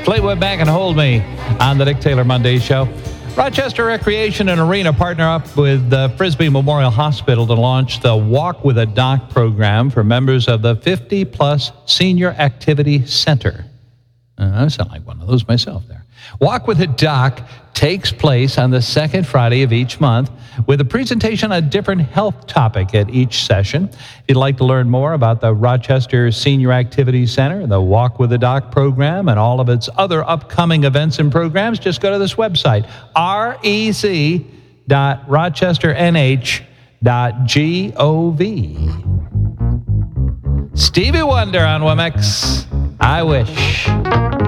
Fleetwood Mac and Hold Me on the Dick Taylor Monday Show. Rochester Recreation and Arena partner up with the Frisbee Memorial Hospital to launch the Walk with a Doc program for members of the 50-plus Senior Activity Center. I sound like one of those myself there. Walk with a Doc takes place on the second Friday of each month with a presentation on a different health topic at each session. If you'd like to learn more about the Rochester Senior Activity Center, the Walk with a Doc program, and all of its other upcoming events and programs, just go to this website, rec.rochesternh.gov. Stevie Wonder on WMX. I wish.